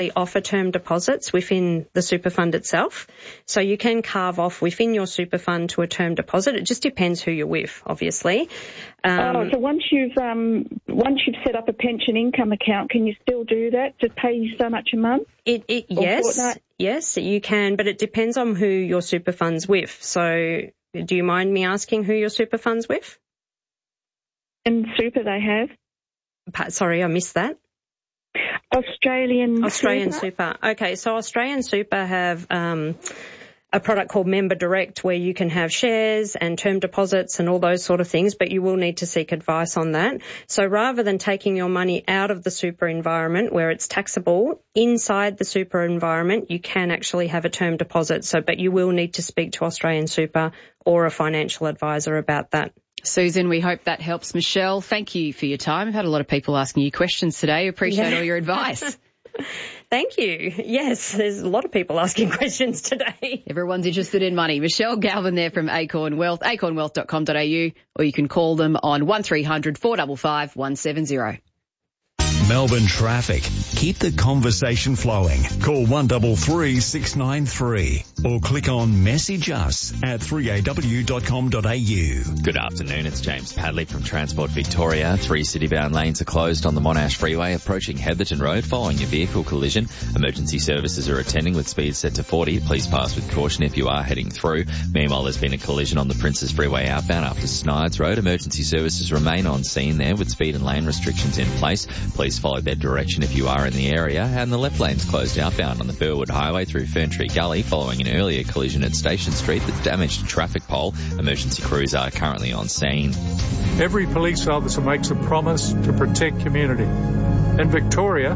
offer term deposits within the super fund itself. So you can carve off within your super fund to a term deposit. It just depends who you're with, obviously. So once you've set up a pension income account, can you still do that to pay you so much a month? Yes, you can, but it depends on who your super fund's with. So do you mind me asking who your super fund's with? And super they have. Sorry, I missed that. Australian Super. Okay, so Australian Super have a product called Member Direct where you can have shares and term deposits and all those sort of things, but you will need to seek advice on that. So rather than taking your money out of the super environment where it's taxable, inside the super environment, you can actually have a term deposit. But you will need to speak to Australian Super or a financial advisor about that. Susan, we hope that helps. Michelle, thank you for your time. I've had a lot of people asking you questions today. Appreciate all your advice. Thank you. Yes, there's a lot of people asking questions today. Everyone's interested in money. Michelle Galvin there from Acorn Wealth, acornwealth.com.au, or you can call them on 1300 455 170. Melbourne traffic. Keep the conversation flowing. Call 133 693 or click on message us at 3aw.com.au. Good afternoon, it's James Padley from Transport Victoria. 3 city-bound lanes are closed on the Monash Freeway approaching Heatherton Road following a vehicle collision. Emergency services are attending with speed set to 40. Please pass with caution if you are heading through. Meanwhile, there's been a collision on the Princes Freeway outbound after Snides Road. Emergency services remain on scene there with speed and lane restrictions in place. Please follow their direction if you are in the area, and the left lane's closed outbound on the Burwood Highway through Ferntree Gully following an earlier collision at Station Street that damaged a traffic pole. Emergency crews are currently on scene. Every police officer makes a promise to protect community. In Victoria,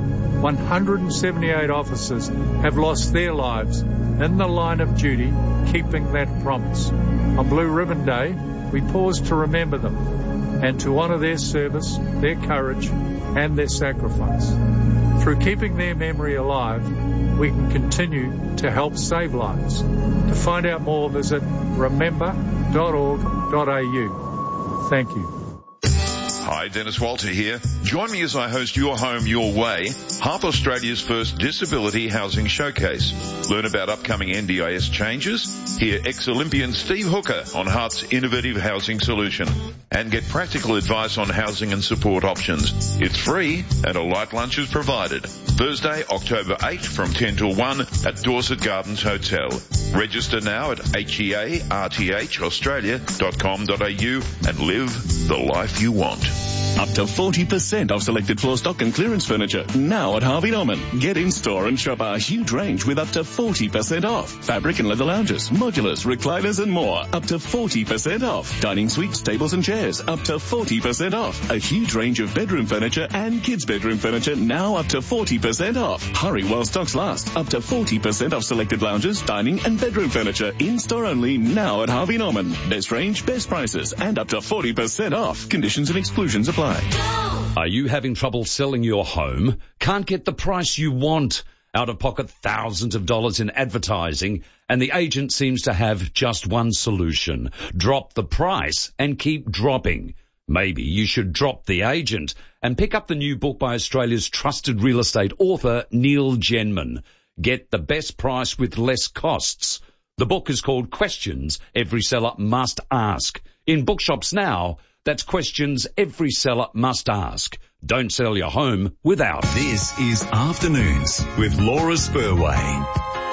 178 officers have lost their lives in the line of duty keeping that promise. On Blue Ribbon Day, we pause to remember them and to honour their service, their courage and their sacrifice. Through keeping their memory alive, we can continue to help save lives. To find out more, visit remember.org.au. Thank you. Hi, Dennis Walter here. Join me as I host Your Home, Your Way, Hearth Australia's first disability housing showcase. Learn about upcoming NDIS changes, hear ex-Olympian Steve Hooker on Hearth's innovative housing solution, and get practical advice on housing and support options. It's free and a light lunch is provided. Thursday, October 8th from 10 till 1 at Dorset Gardens Hotel. Register now at hearthaustralia.com.au and live the life you want. Up to 40% off selected floor stock and clearance furniture now at Harvey Norman. Get in store and shop our huge range with up to 40% off. Fabric and leather lounges, modulars, recliners and more. Up to 40% off. Dining suites, tables and chairs. Up to 40% off. A huge range of bedroom furniture and kids' bedroom furniture now up to 40% off. Hurry while stocks last. Up to 40% off selected lounges, dining and bedroom furniture. In store only now at Harvey Norman. Best range, best prices and up to 40% off. Conditions and exclusions apply. Are you having trouble selling your home? Can't get the price you want? Out of pocket thousands of dollars in advertising, and the agent seems to have just one solution. Drop the price and keep dropping. Maybe you should drop the agent and pick up the new book by Australia's trusted real estate author, Neil Genman. Get the best price with less costs. The book is called Questions Every Seller Must Ask. In bookshops now. That's questions every seller must ask. Don't sell your home without. This is Afternoons with Laura Spurway.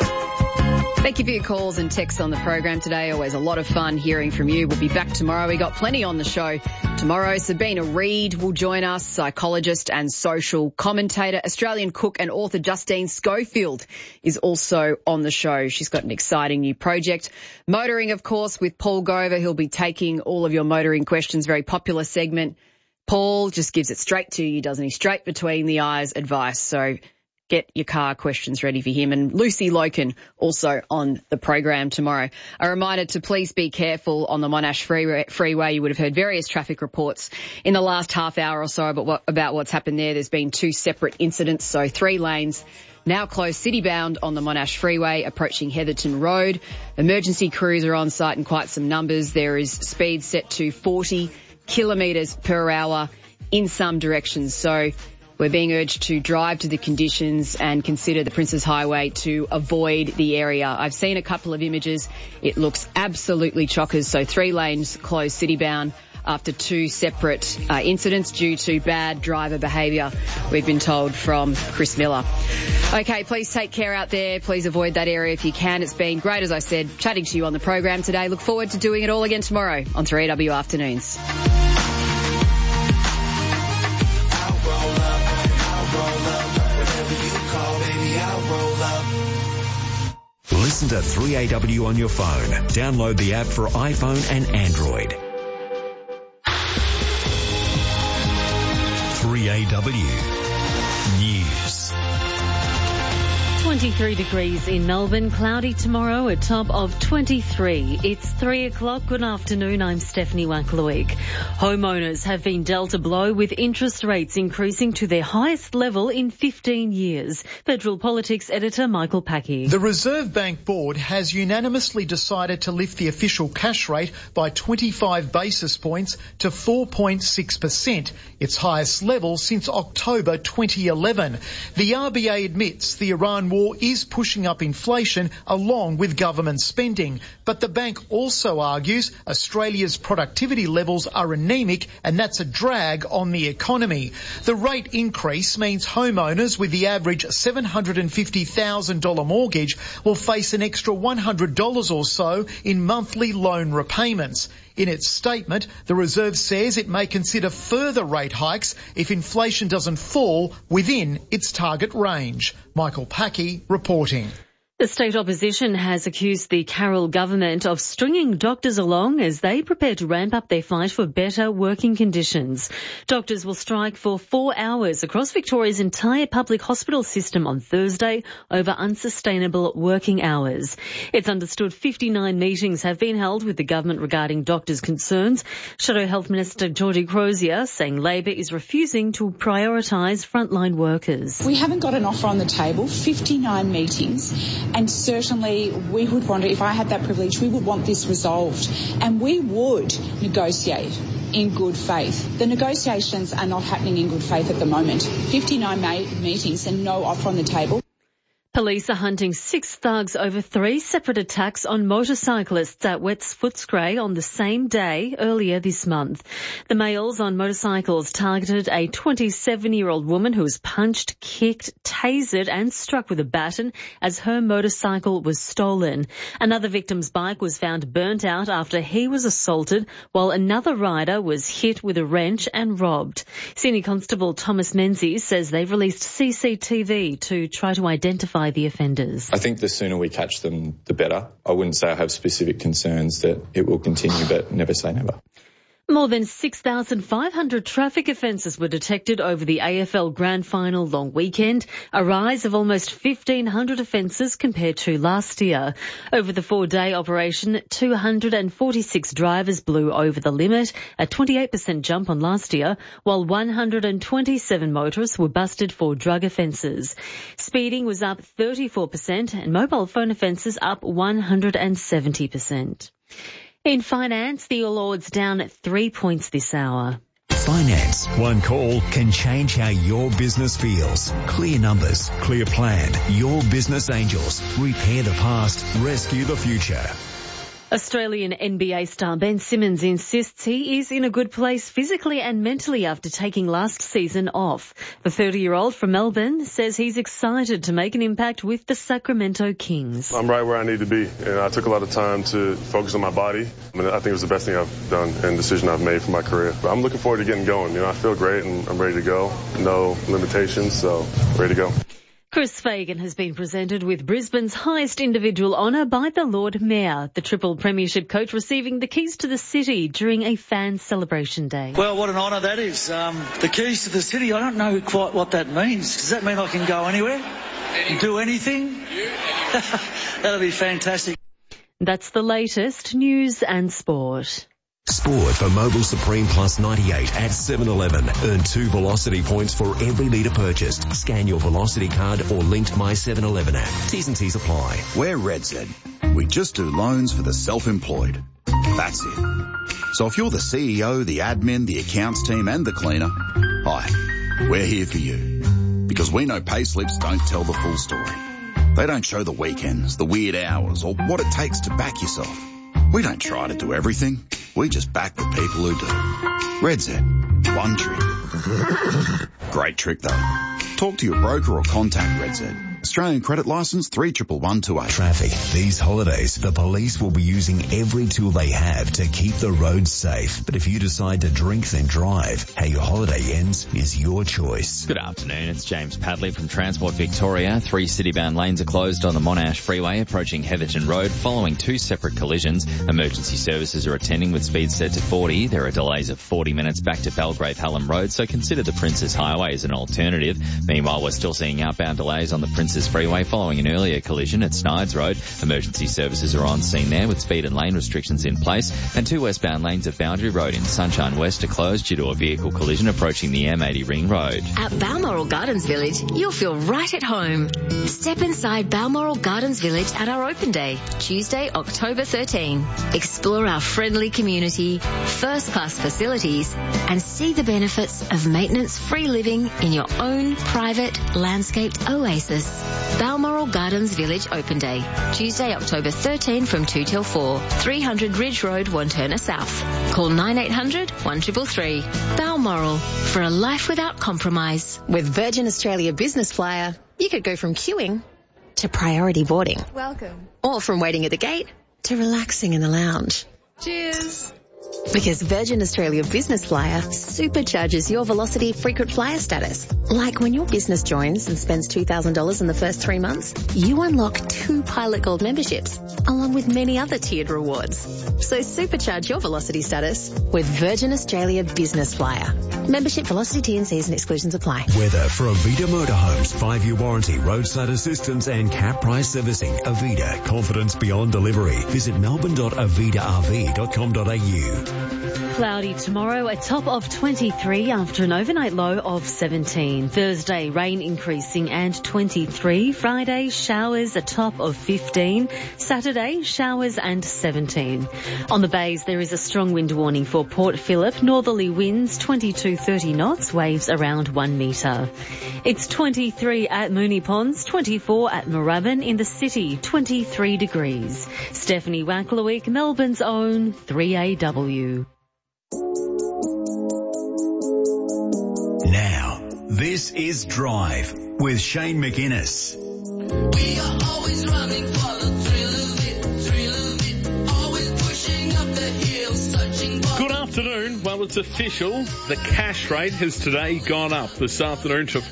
Thank you for your calls and texts on the program today. Always a lot of fun hearing from you. We'll be back tomorrow. We got plenty on the show tomorrow. Sabina Reid will join us, psychologist and social commentator. Australian cook and author Justine Schofield is also on the show. She's got an exciting new project. Motoring, of course, with Paul Gover. He'll be taking all of your motoring questions. Very popular segment. Paul just gives it straight to you, doesn't he? Straight between the eyes advice. So get your car questions ready for him. And Lucy Loken also on the program tomorrow. A reminder to please be careful on the Monash Freeway. You would have heard various traffic reports in the last half hour or so about what's happened there. There's been 2 separate incidents, so 3 lanes now closed city-bound on the Monash Freeway approaching Heatherton Road. Emergency crews are on site in quite some numbers. There is speed set to 40 kilometres per hour in some directions. So We're being urged to drive to the conditions and consider the Princes Highway to avoid the area. I've seen a couple of images. It looks absolutely chockers. So 3 lanes closed city-bound after 2 separate incidents due to bad driver behaviour, we've been told from Chris Miller. Okay, please take care out there. Please avoid that area if you can. It's been great, as I said, chatting to you on the program today. Look forward to doing it all again tomorrow on 3AW Afternoons. Listen to 3AW on your phone. Download the app for iPhone and Android. 3AW News. 23 degrees in Melbourne, cloudy tomorrow, a top of 23. It's 3 o'clock. Good afternoon, I'm Stephanie Wacklowick. Homeowners have been dealt a blow with interest rates increasing to their highest level in 15 years. Federal Politics editor Michael Packy. The Reserve Bank Board has unanimously decided to lift the official cash rate by 25 basis points to 4.6%, its highest level since October 2011. The RBA admits the Iran war is pushing up inflation along with government spending, but the bank also argues Australia's productivity levels are anemic and that's a drag on the economy. The rate increase means homeowners with the average $750,000 mortgage will face an extra $100 or so in monthly loan repayments. In its statement, the Reserve says it may consider further rate hikes if inflation doesn't fall within its target range. Michael Packy reporting. The state opposition has accused the Carroll government of stringing doctors along as they prepare to ramp up their fight for better working conditions. Doctors will strike for 4 hours across Victoria's entire public hospital system on Thursday over unsustainable working hours. It's understood 59 meetings have been held with the government regarding doctors' concerns. Shadow Health Minister Georgie Crozier saying Labor is refusing to prioritise frontline workers. We haven't got an offer on the table, 59 meetings. And certainly we would want, if I had that privilege, we would want this resolved. And we would negotiate in good faith. The negotiations are not happening in good faith at the moment. 59 meetings and no offer on the table. Police are hunting 6 thugs over 3 separate attacks on motorcyclists at West Footscray on the same day earlier this month. The males on motorcycles targeted a 27-year-old woman who was punched, kicked, tasered and struck with a baton as her motorcycle was stolen. Another victim's bike was found burnt out after he was assaulted, while another rider was hit with a wrench and robbed. Senior Constable Thomas Menzies says they've released CCTV to try to identify the offenders. I think the sooner we catch them, the better. I wouldn't say I have specific concerns that it will continue, but never say never. More than 6,500 traffic offences were detected over the AFL Grand Final long weekend, a rise of almost 1,500 offences compared to last year. Over the 4-day operation, 246 drivers blew over the limit, a 28% jump on last year, while 127 motorists were busted for drug offences. Speeding was up 34% and mobile phone offences up 170%. In finance, the All Ords down at 3 points this hour. Finance. One call can change how your business feels. Clear numbers, clear plan. Your Business Angels. Repair the past, rescue the future. Australian NBA star Ben Simmons insists he is in a good place physically and mentally after taking last season off. The 30-year-old from Melbourne says he's excited to make an impact with the Sacramento Kings. I'm right where I need to be, and I took a lot of time to focus on my body. I mean, I think it was the best thing I've done and decision I've made for my career. But I'm looking forward to getting going. I feel great and I'm ready to go. No limitations, so ready to go. Chris Fagan has been presented with Brisbane's highest individual honour by the Lord Mayor, the triple premiership coach receiving the keys to the city during a fan celebration day. Well, what an honour that is. The keys to the city, I don't know quite what that means. Does that mean I can go anywhere? Do anything? That'll be fantastic. That's the latest news and sport. Sport for Mobil Supreme Plus 98 at 7-Eleven. Earn 2 Velocity points for every litre purchased. Scan your Velocity card or linked My 7-Eleven app. T's and T's apply. We're RedZ. We just do loans for the self-employed. That's it. So if you're the CEO, the admin, the accounts team and the cleaner, hi, we're here for you. Because we know pay slips don't tell the full story. They don't show the weekends, the weird hours, or what it takes to back yourself. We don't try to do everything. We just back the people who do. RedZ. One trick. Great trick though. Talk to your broker or contact RedZ. Australian credit licence 311128. Traffic. These holidays, the police will be using every tool they have to keep the roads safe. But if you decide to drink then drive, how your holiday ends is your choice. Good afternoon, it's James Padley from Transport Victoria. 3 city-bound lanes are closed on the Monash Freeway approaching Heatherton Road following 2 separate collisions. Emergency services are attending with speeds set to 40. There are delays of 40 minutes back to Belgrave Hallam Road, so consider the Princes Highway as an alternative. Meanwhile, we're still seeing outbound delays on the Princes Freeway following an earlier collision at Snides Road. Emergency services are on scene there with speed and lane restrictions in place, and 2 westbound lanes at Boundary Road in Sunshine West are closed due to a vehicle collision approaching the M80 Ring Road. At Balmoral Gardens Village, you'll feel right at home. Step inside Balmoral Gardens Village at our open day, Tuesday, October 13. Explore our friendly community, first-class facilities, and see the benefits of maintenance-free living in your own private landscaped oasis. Balmoral Gardens Village Open Day, Tuesday, October 13 from 2 till 4, 300 Ridge Road, Wantirna South. Call 9800 1333. Balmoral, for a life without compromise. With Virgin Australia Business Flyer, you could go from queuing to priority boarding. Welcome. Or from waiting at the gate to relaxing in the lounge. Cheers. Because Virgin Australia Business Flyer supercharges your Velocity frequent flyer status. Like when your business joins and spends $2,000 in the first 3 months, you unlock 2 Pilot Gold memberships, along with many other tiered rewards. So supercharge your Velocity status with Virgin Australia Business Flyer. Membership, Velocity, T&Cs and exclusions apply. Weather for Avida Motorhomes, 5-year warranty, roadside assistance and cap price servicing. Avida, confidence beyond delivery. Visit melbourne.avidarv.com.au. Cloudy tomorrow, a top of 23 after an overnight low of 17. Thursday, rain increasing and 23. Friday, showers, a top of 15. Saturday, showers and 17. On the bays, there is a strong wind warning for Port Phillip. Northerly winds 22-30 knots, waves around 1 metre. It's 23 at Moonee Ponds, 24 at Moorabbin. In the city, 23 degrees. Stephanie Wacklewick, Melbourne's own 3AW. Now, this is Drive with Shane McInnes. We are always running for the thrill of it, always pushing up the hill, searching for... Good afternoon. Well, it's official. The cash rate has today gone up this afternoon to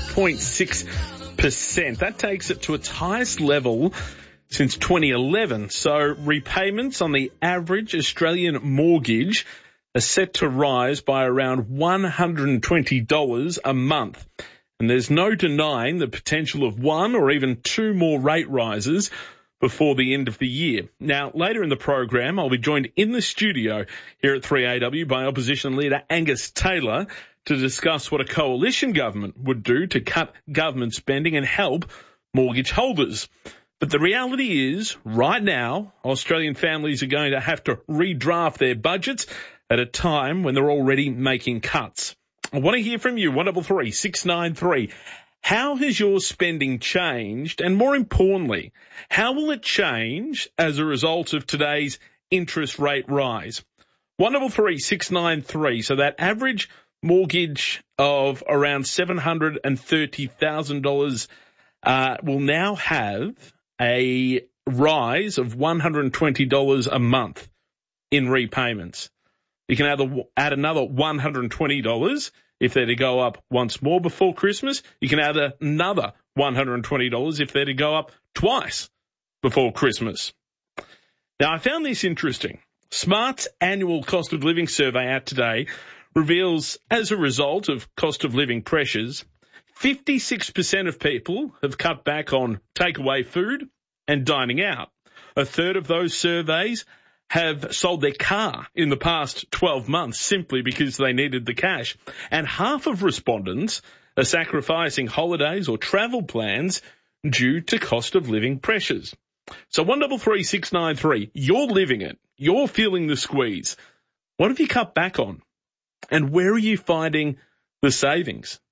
4.6%. That takes it to its highest level since 2011. So repayments on the average Australian mortgage are set to rise by around $120 a month. And there's no denying the potential of 1 or even 2 more rate rises before the end of the year. Now, later in the program, I'll be joined in the studio here at 3AW by Opposition Leader Angus Taylor to discuss what a coalition government would do to cut government spending and help mortgage holders. But the reality is, right now, Australian families are going to have to redraft their budgets at a time when they're already making cuts. I want to hear from you, 133 693. How has your spending changed? And more importantly, how will it change as a result of today's interest rate rise? 133 693. So that average mortgage of around $730,000 will now have a rise of $120 a month in repayments. You can add another $120 if they're to go up once more before Christmas. You can add another $120 if they're to go up twice before Christmas. Now, I found this interesting. Smart's annual cost of living survey out today reveals, as a result of cost of living pressures, 56% of people have cut back on takeaway food and dining out. A third of those surveys have sold their car in the past 12 months simply because they needed the cash. And half of respondents are sacrificing holidays or travel plans due to cost of living pressures. So 133 693, you're living it. You're feeling the squeeze. What have you cut back on? And where are you finding the savings?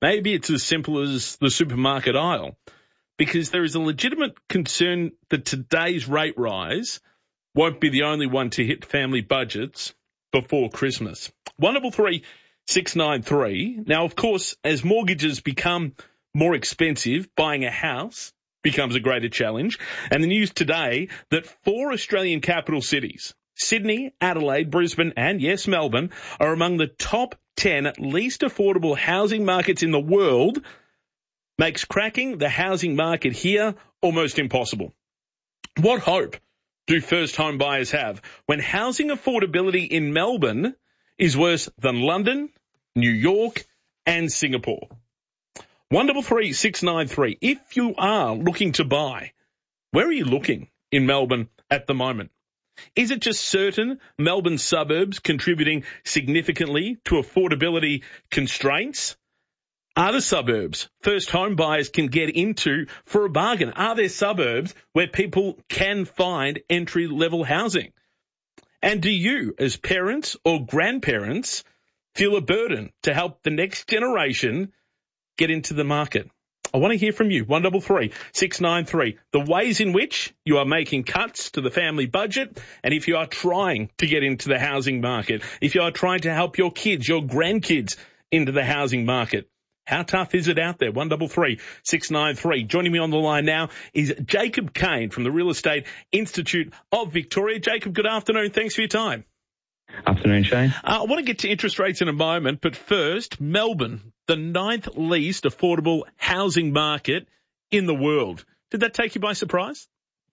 Maybe it's as simple as the supermarket aisle, because there is a legitimate concern that today's rate rise won't be the only one to hit family budgets before Christmas. 133 693. Now, of course, as mortgages become more expensive, buying a house becomes a greater challenge. And the news today that 4 Australian capital cities, Sydney, Adelaide, Brisbane, and yes, Melbourne, are among the top 10 least affordable housing markets in the world, makes cracking the housing market here almost impossible. What hope do first home buyers have when housing affordability in Melbourne is worse than London, New York, and Singapore? 133 693. If you are looking to buy, where are you looking in Melbourne at the moment? Is it just certain Melbourne suburbs contributing significantly to affordability constraints? Are the suburbs first home buyers can get into for a bargain? Are there suburbs where people can find entry-level housing? And do you, as parents or grandparents, feel a burden to help the next generation get into the market? I want to hear from you. 133 693. The ways in which you are making cuts to the family budget, and if you are trying to get into the housing market, if you are trying to help your kids, your grandkids into the housing market. How tough is it out there? 133 693. Joining me on the line now is Jacob Kane from the Real Estate Institute of Victoria. Jacob, good afternoon. Thanks for your time. Afternoon, Shane. I want to get to interest rates in a moment, but first, Melbourne, the 9th least affordable housing market in the world. Did that take you by surprise?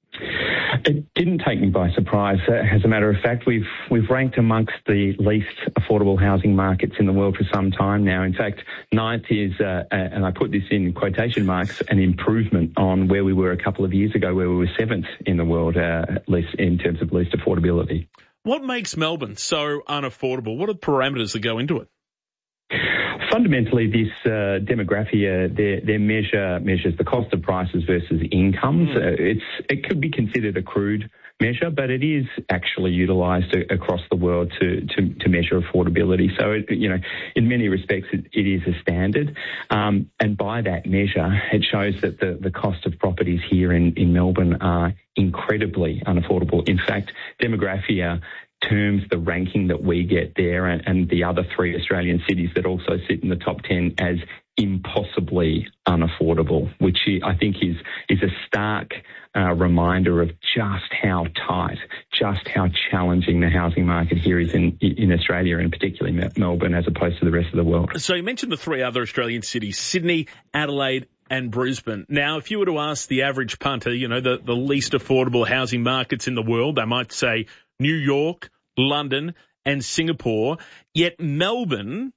It didn't take me by surprise. As a matter of fact, we've ranked amongst the least affordable housing markets in the world for some time now. In fact, 9th is, and I put this in quotation marks, an improvement on where we were a couple of years ago, where we were 7th in the world, at least in terms of least affordability. What makes Melbourne so unaffordable? What are the parameters that go into it? Fundamentally, this demographia, their measures the cost of prices versus incomes. It could be considered a crude measure, but it is actually utilised across the world to measure affordability. So, in many respects, it is a standard. And by that measure, it shows that the cost of properties here in Melbourne are incredibly unaffordable. In fact, demographia terms the ranking that we get there and the other 3 Australian cities that also sit in the top 10 as impossibly unaffordable, which I think is a stark reminder of just how tight, just how challenging the housing market here is in Australia, and particularly Melbourne, as opposed to the rest of the world. So you mentioned the 3 other Australian cities, Sydney, Adelaide, and Brisbane. Now, if you were to ask the average punter, the least affordable housing markets in the world, they might say New York, London, and Singapore, yet Melbourne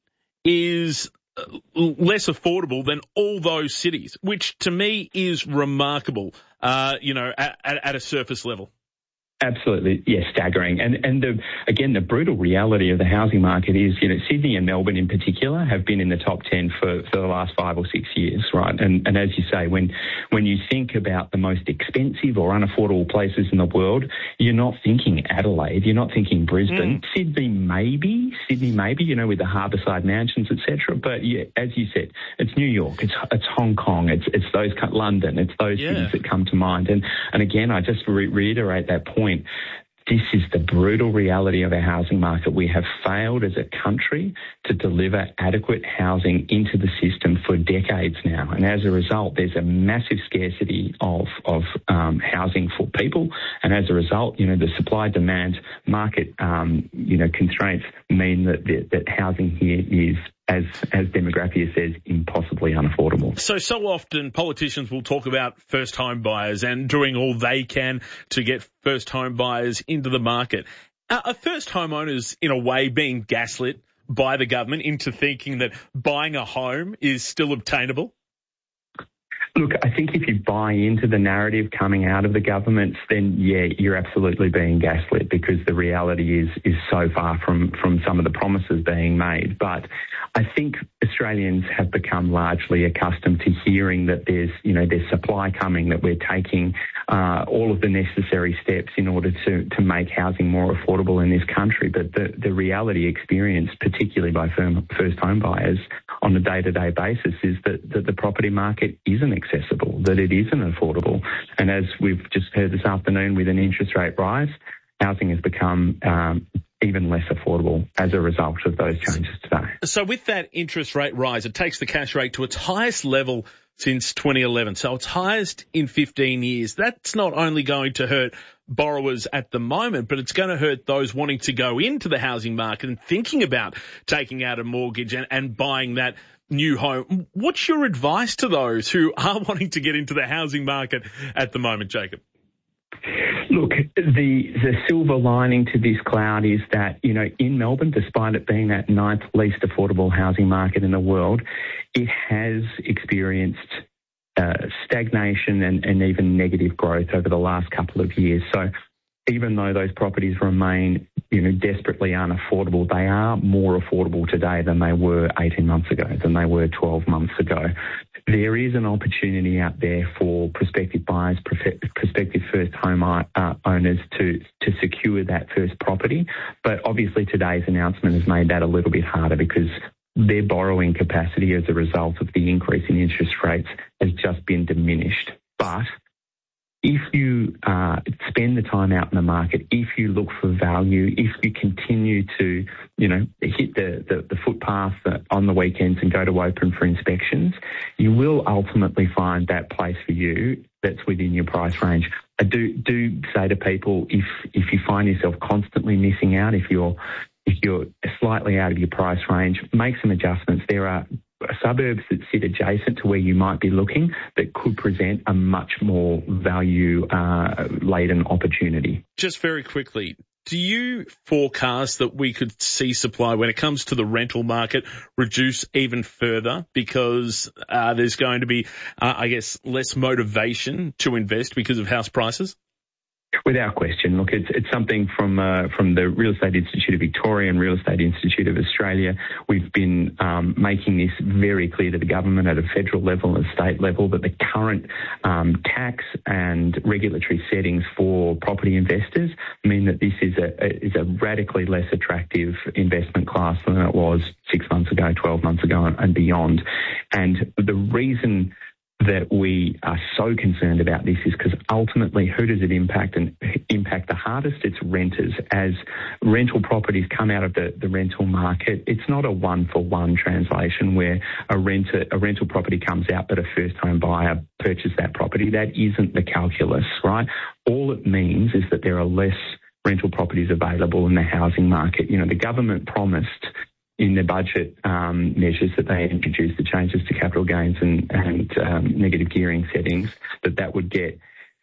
is less affordable than all those cities, which to me is remarkable, at a surface level. Absolutely, yes, staggering. And the brutal reality of the housing market is, Sydney and Melbourne in particular have been in the top 10 for the last 5 or 6 years, right? And as you say, when you think about the most expensive or unaffordable places in the world, you're not thinking Adelaide, you're not thinking Brisbane, Sydney maybe, with the Harbourside mansions, etc. But yeah, as you said, it's New York, it's Hong Kong, it's those London, it's those cities that come to mind. And again, I just reiterate that point. This is the brutal reality of our housing market. We have failed as a country to deliver adequate housing into the system for decades now. And as a result, there's a massive scarcity of housing for people. And as a result, the supply-demand market, constraints mean that housing here is, as demographia says, impossibly unaffordable. So often politicians will talk about first home buyers and doing all they can to get first home buyers into the market. Are first homeowners in a way being gaslit by the government into thinking that buying a home is still obtainable? Look, I think if you buy into the narrative coming out of the governments, then yeah, you're absolutely being gaslit, because the reality is so far from some of the promises being made. But I think Australians have become largely accustomed to hearing that there's supply coming, that we're taking all of the necessary steps in order to make housing more affordable in this country. But the reality experienced, particularly by first home buyers on a day-to-day basis, is that the property market isn't accessible, that it isn't affordable. And as we've just heard this afternoon with an interest rate rise, housing has become even less affordable as a result of those changes today. So with that interest rate rise, it takes the cash rate to its highest level since 2011. So its highest in 15 years. That's not only going to hurt borrowers at the moment, but it's going to hurt those wanting to go into the housing market and thinking about taking out a mortgage and buying that new home. What's your advice to those who are wanting to get into the housing market at the moment, Jacob? Look, the silver lining to this cloud is that, in Melbourne, despite it being that ninth least affordable housing market in the world, it has experienced stagnation and even negative growth over the last couple of years. So even though those properties remain, desperately unaffordable, they are more affordable today than they were 18 months ago, than they were 12 months ago. There is an opportunity out there for prospective buyers, prospective first home owners to secure that first property. But obviously today's announcement has made that a little bit harder because their borrowing capacity as a result of the increase in interest rates has just been diminished. But if you spend the time out in the market, if you look for value, if you continue to, hit the footpath on the weekends and go to open for inspections, you will ultimately find that place for you that's within your price range. I do say to people, if you find yourself constantly missing out, if you're slightly out of your price range, make some adjustments. There are suburbs that sit adjacent to where you might be looking that could present a much more value-laden opportunity. Just very quickly, do you forecast that we could see supply when it comes to the rental market reduce even further because there's going to be, less motivation to invest because of house prices? Without question. Look, it's something from the Real Estate Institute of Victoria and Real Estate Institute of Australia. We've been making this very clear to the government at a federal level and state level that the current tax and regulatory settings for property investors mean that this is a radically less attractive investment class than it was 6 months ago, 12 months ago and beyond. And the reason that we are so concerned about this is because ultimately who does it impact and impact the hardest? It's renters. As rental properties come out of the rental market, it's not a one-for-one translation where a rental property comes out but a first-home buyer purchased that property. That isn't the calculus, right? All it means is that there are less rental properties available in the housing market. The government promised in the budget measures that they introduced, the changes to capital gains and negative gearing settings, that would get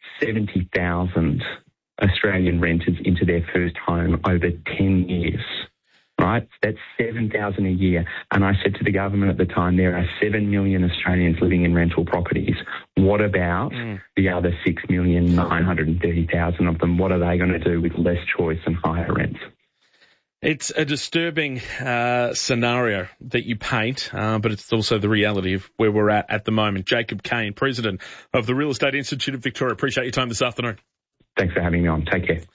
70,000 Australian renters into their first home over 10 years, right? That's 7,000 a year. And I said to the government at the time, there are 7 million Australians living in rental properties. What about the other 6,930,000 of them? What are they going to do with less choice and higher rents? It's a disturbing scenario that you paint, but it's also the reality of where we're at the moment. Jacob Kane, President of the Real Estate Institute of Victoria. Appreciate your time this afternoon. Thanks for having me on. Take care.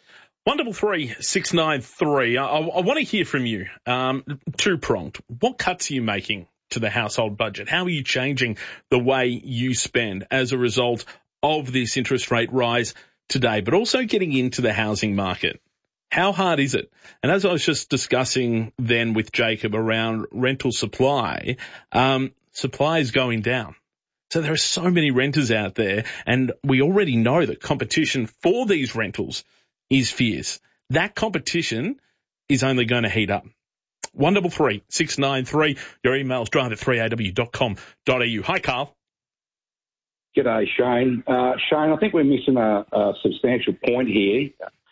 133-693. I want to hear from you. Two-pronged. What cuts are you making to the household budget? How are you changing the way you spend as a result of this interest rate rise today, but also getting into the housing market? How hard is it? And as I was just discussing then with Jacob around rental supply, supply is going down. So there are so many renters out there, and we already know that competition for these rentals is fierce. That competition is only going to heat up. 133-693. Your email's drive@3aw.com.au. Hi, Carl. G'day, Shane. Shane, I think we're missing a substantial point here.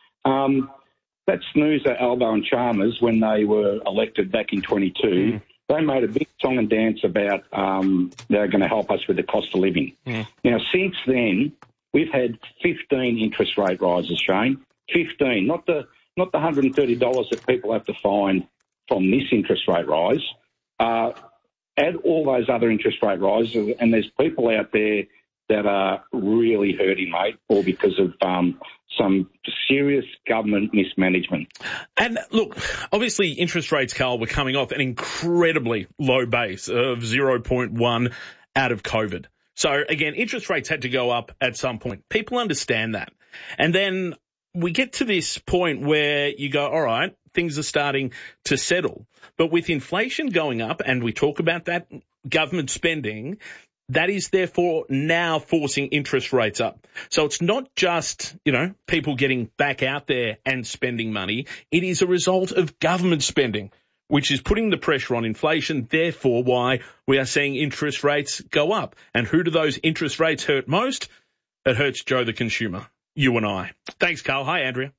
That snoozer, Albo and Chalmers, when they were elected back in 22, they made a big song and dance about they're going to help us with the cost of living. Now, since then, we've had 15 interest rate rises, Shane. 15, not the $130 that people have to find from this interest rate rise. Add all those other interest rate rises, and there's people out there that are really hurting, mate, or because of some serious government mismanagement. And look, obviously interest rates, Carl, were coming off an incredibly low base of 0.1 out of COVID. So again, interest rates had to go up at some point. People understand that. And then we get to this point where you go, all right, things are starting to settle. But with inflation going up, and we talk about that government spending, that is therefore now forcing interest rates up. So it's not just, people getting back out there and spending money. It is a result of government spending, which is putting the pressure on inflation, therefore why we are seeing interest rates go up. And who do those interest rates hurt most? It hurts Joe the consumer, you and I. Thanks, Carl. Hi, Andrea.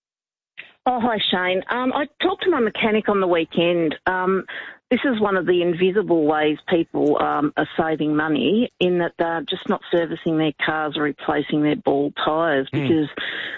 Oh, hi, Shane. I talked to my mechanic on the weekend. This is one of the invisible ways people are saving money, in that they're just not servicing their cars or replacing their bald tyres because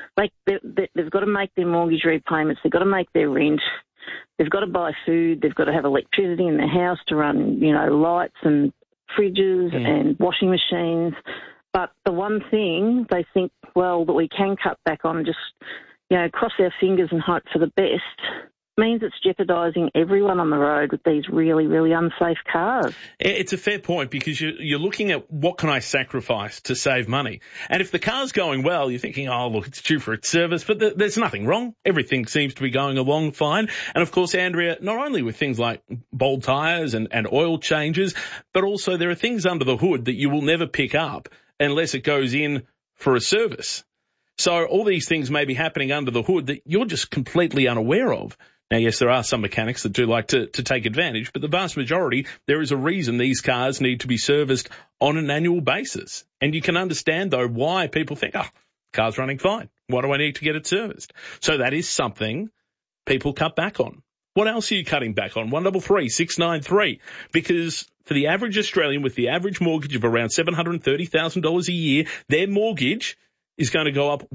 they've got to make their mortgage repayments, they've got to make their rent, they've got to buy food, they've got to have electricity in their house to run, lights and fridges and washing machines. But the one thing they think, that we can cut back on, just cross our fingers and hope for the best, means it's jeopardising everyone on the road with these really, really unsafe cars. It's a fair point, because you're looking at what can I sacrifice to save money. And if the car's going well, you're thinking, oh, look, it's due for its service, but there's nothing wrong. Everything seems to be going along fine. And of course, Andrea, not only with things like bald tyres and oil changes, but also there are things under the hood that you will never pick up unless it goes in for a service. So all these things may be happening under the hood that you're just completely unaware of. Now, yes, there are some mechanics that do like to take advantage, but the vast majority, there is a reason these cars need to be serviced on an annual basis. And you can understand, though, why people think, car's running fine. Why do I need to get it serviced? So that is something people cut back on. What else are you cutting back on? 133 693. Because for the average Australian with the average mortgage of around $730,000 a year, their mortgage is going to go up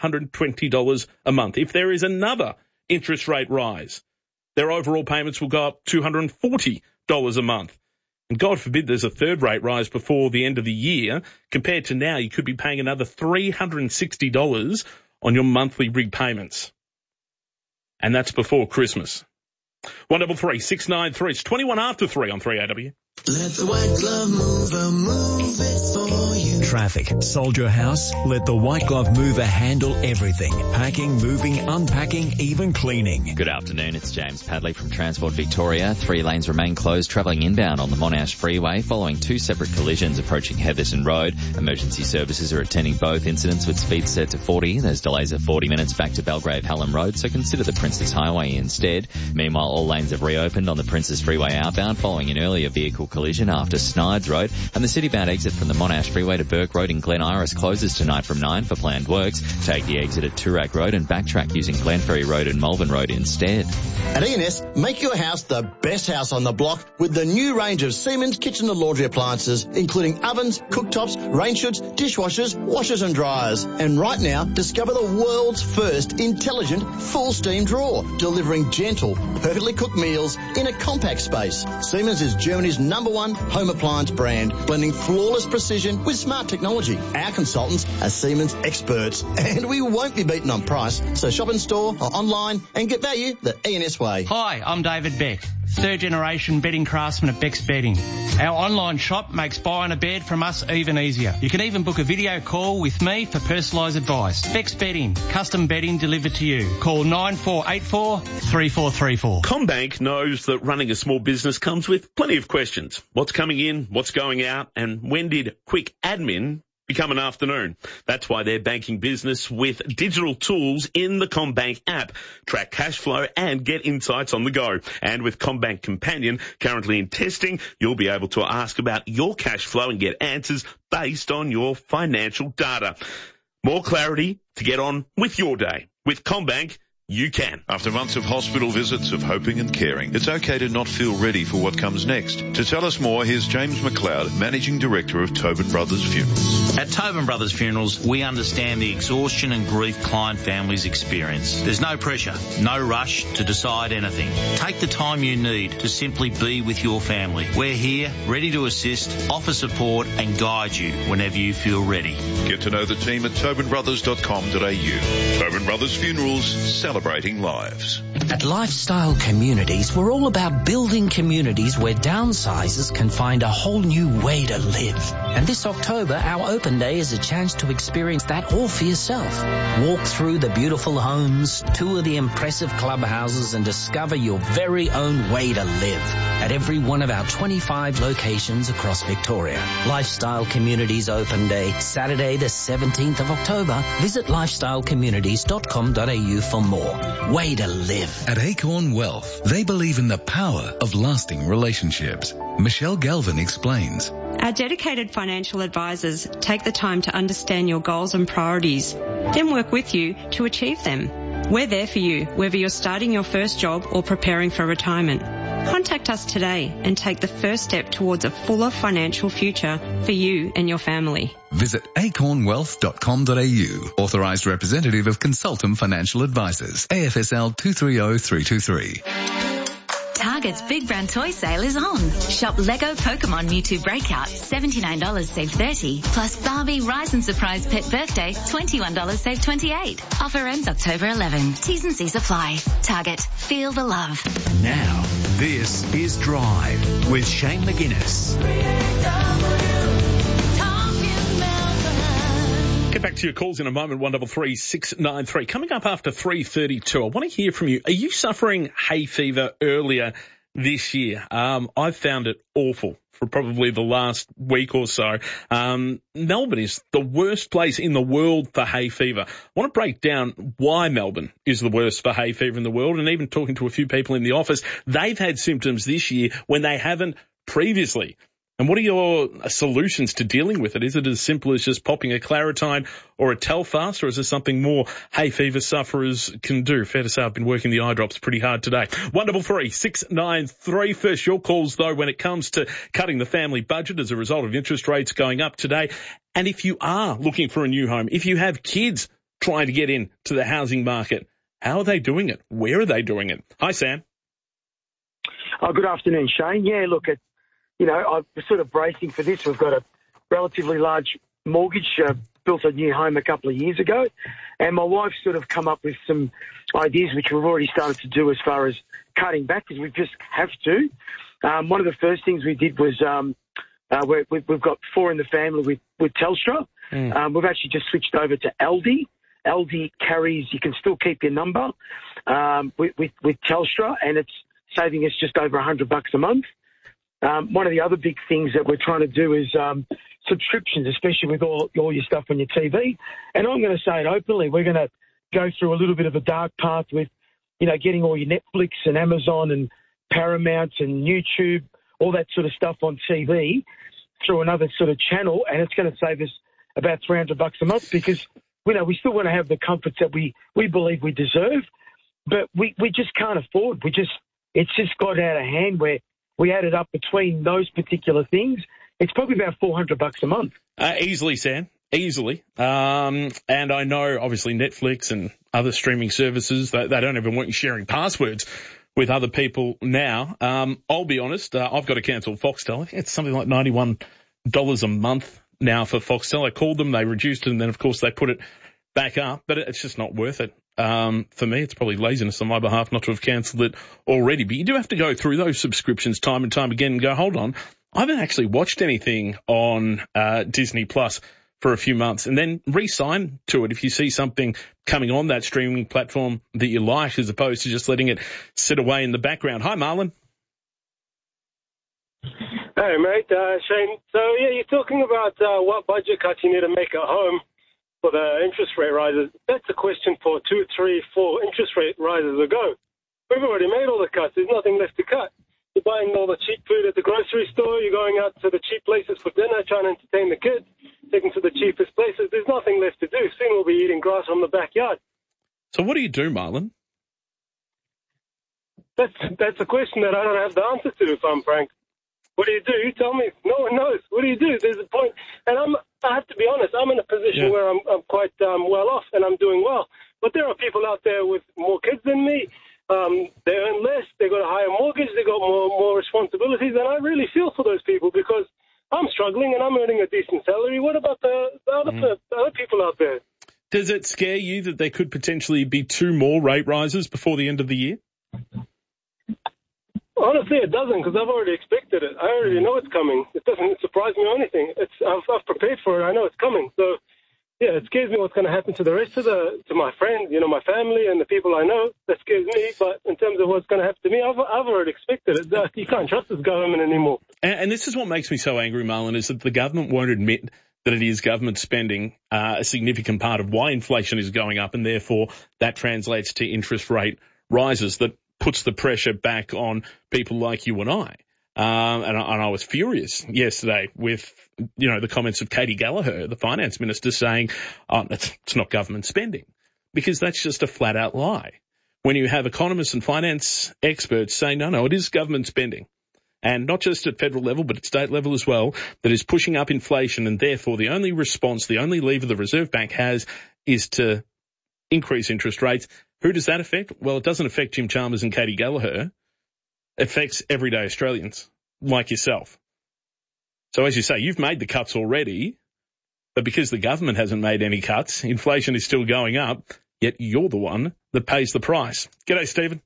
$120 a month. If there is another interest rate rise, their overall payments will go up $240 a month. And God forbid there's a third rate rise before the end of the year. Compared to now, you could be paying another $360 on your monthly repayments. And that's before Christmas. 133 693. It's 21 after 3 on 3AW. Let the white glove mover move it for you. Traffic. Sold your house? Let the White Glove Mover handle everything. Packing, moving, unpacking, even cleaning. Good afternoon. It's James Padley from Transport Victoria. 3 lanes remain closed travelling inbound on the Monash Freeway following 2 separate collisions approaching Heatherton Road. Emergency services are attending both incidents with speeds set to 40. There's delays of 40 minutes back to Belgrave Hallam Road, so consider the Princess Highway instead. Meanwhile, all lanes have reopened on the Princess Freeway outbound following an earlier vehicle collision after Snides Road, and the city-bound exit from the Monash Freeway to Burke Road in Glen Iris closes tonight from 9 for planned works. Take the exit at Toorak Road and backtrack using Glenferrie Road and Malvern Road instead. At E&S, make your house the best house on the block with the new range of Siemens kitchen and laundry appliances, including ovens, cooktops, range hoods, dishwashers, washers and dryers. And right now, discover the world's first intelligent full steam drawer, delivering gentle, perfectly cooked meals in a compact space. Siemens is Germany's #1 home appliance brand, blending flawless precision with smart technology. Our consultants are Siemens experts, and we won't be beaten on price. So shop in store or online and get value the E&S way. Hi, I'm David Beck, third generation bedding craftsman at Beck's Bedding. Our online shop makes buying a bed from us even easier. You can even book a video call with me for personalised advice. Beck's Bedding, custom bedding delivered to you. Call 9484 3434. CommBank knows that running a small business comes with plenty of questions. What's coming in, what's going out, and when did quick admin become an afternoon? That's why they're banking business with digital tools in the CommBank app. Track cash flow and get insights on the go. And with CommBank Companion currently in testing, you'll be able to ask about your cash flow and get answers based on your financial data. More clarity to get on with your day. With CommBank, You can. After months of hospital visits, of hoping and caring, it's okay to not feel ready for what comes next. To tell us more, here's James McLeod, Managing Director of Tobin Brothers Funerals. At Tobin Brothers Funerals, we understand the exhaustion and grief client families experience. There's no pressure, no rush to decide anything. Take the time you need to simply be with your family. We're here, ready to assist, offer support and guide you whenever you feel ready. Get to know the team at tobinbrothers.com.au. Tobin Brothers Funerals, celebrating lives. At Lifestyle Communities, we're all about building communities where downsizers can find a whole new way to live. And this October, our open day is a chance to experience that all for yourself. Walk through the beautiful homes, tour the impressive clubhouses, and discover your very own way to live at every one of our 25 locations across Victoria. Lifestyle Communities Open Day, Saturday the 17th of October. Visit lifestylecommunities.com.au for more. Way to live. At Acorn Wealth, they believe in the power of lasting relationships. Michelle Galvin explains. Our dedicated financial advisors take the time to understand your goals and priorities, then work with you to achieve them. We're there for you, whether you're starting your first job or preparing for retirement. Contact us today and take the first step towards a fuller financial future for you and your family. Visit acornwealth.com.au. Authorised representative of Consultum Financial Advisors. AFSL 230323. Target's Big Brand Toy Sale is on. Shop Lego Pokemon Mewtwo Breakout, $79 save $30. Plus Barbie Rise and Surprise Pet Birthday, $21 save $28. Offer ends October 11. T's and C's apply. Target, feel the love. Now, this is Drive with Shane McGuinness. Get back to your calls in a moment, 133 693. Coming up after 3:32, I want to hear from you. Are you suffering hay fever earlier this year? I've found it awful for probably the last week or so. Melbourne is the worst place in the world for hay fever. I want to break down why Melbourne is the worst for hay fever in the world, and even talking to a few people in the office, they've had symptoms this year when they haven't previously. And what are your solutions to dealing with it? Is it as simple as just popping a Claritine or a Telfast, or is there something more hay fever sufferers can do? Fair to say I've been working the eye drops pretty hard today. 133 693. First, your calls, though, when it comes to cutting the family budget as a result of interest rates going up today. And if you are looking for a new home, if you have kids trying to get into the housing market, how are they doing it? Where are they doing it? Hi, Sam. Oh, good afternoon, Shane. Yeah, look, I'm sort of bracing for this. We've got a relatively large mortgage, built a new home a couple of years ago, and my wife's sort of come up with some ideas which we've already started to do as far as cutting back, because we just have to. One of the first things we did was we've got 4 in the family with Telstra. We've actually just switched over to Aldi. Aldi carries, you can still keep your number with Telstra, and it's saving us just over $100 a month. One of the other big things that we're trying to do is subscriptions, especially with all your stuff on your TV. And I'm going to say it openly, we're going to go through a little bit of a dark path with, getting all your Netflix and Amazon and Paramount and YouTube, all that sort of stuff on TV through another sort of channel, and it's going to save us about $300 a month, because, we still want to have the comforts that we believe we deserve, but we just can't afford. It's just got out of hand where we added up between those particular things. It's probably about $400 a month. Easily, Sam. Easily. And I know, obviously, Netflix and other streaming services, they don't even want you sharing passwords with other people now. I'll be honest, I've got to cancel Foxtel. I think it's something like $91 a month now for Foxtel. I called them, they reduced it, and then, of course, they put it back up. But it's just not worth it. For me, it's probably laziness on my behalf not to have cancelled it already. But you do have to go through those subscriptions time and time again and go, hold on, I haven't actually watched anything on Disney Plus for a few months, and then re-sign to it if you see something coming on that streaming platform that you like, as opposed to just letting it sit away in the background. Hi, Marlon. Hey, mate. Shane, so, you're talking about what budget cuts you need to make at home for the interest rate rises. That's a question for 2, 3, 4 interest rate rises ago. We've already made all the cuts. There's nothing left to cut. You're buying all the cheap food at the grocery store. You're going out to the cheap places for dinner, trying to entertain the kids, taking to the cheapest places. There's nothing left to do. Soon we'll be eating grass from the backyard. So what do you do, Marlon? That's a question that I don't have the answer to, if I'm frank. What do? You tell me. No one knows. What do? There's a point. And I have to be honest, I'm in a position where I'm quite well off and I'm doing well. But there are people out there with more kids than me. They earn less. They got a higher mortgage. They got more responsibilities. And I really feel for those people because I'm struggling and I'm earning a decent salary. What about the other people out there? Does it scare you that there could potentially be 2 more rate rises before the end of the year? Honestly, it doesn't, because I've already expected it. I already know it's coming. It doesn't surprise me or anything. I've prepared for it. I know it's coming. So, yeah, it scares me what's going to happen to the rest of to my friends, my family and the people I know. That scares me. But in terms of what's going to happen to me, I've already expected it. You can't trust this government anymore. And this is what makes me so angry, Marlon, is that the government won't admit that it is government spending a significant part of why inflation is going up, and therefore that translates to interest rate rises that puts the pressure back on people like you and I. And I was furious yesterday with, the comments of Katie Gallagher, the finance minister, saying, it's not government spending, because that's just a flat out lie. When you have economists and finance experts saying, no, it is government spending, and not just at federal level, but at state level as well, that is pushing up inflation, and therefore the only response, the only lever the Reserve Bank has is to increase interest rates. Who does that affect? Well, it doesn't affect Jim Chalmers and Katie Gallagher. It affects everyday Australians like yourself. So as you say, you've made the cuts already, but because the government hasn't made any cuts, inflation is still going up, yet you're the one that pays the price. G'day, Stephen.